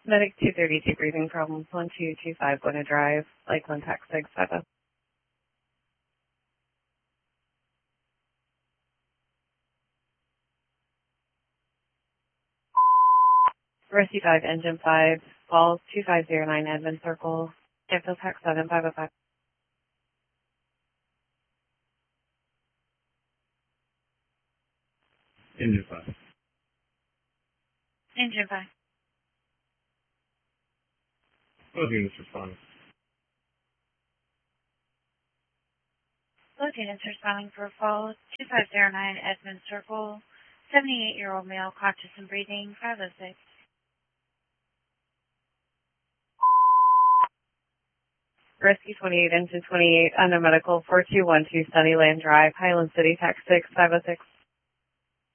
Medic 232, breathing problems, 1225 Buena Drive, Lakeland, Texas, 50. Rescue 5, Engine 5, Falls 2509 Edmond Circle, Canfield, Texas 7505. Engine 5. Engine 5. Both units responding. Both units responding for Falls 2509 Edmond Circle, 78-year-old male, conscious and breathing, 506. Rescue 28, Engine 28, under medical, 4212 Sunnyland Drive, Highland City, Texas 506.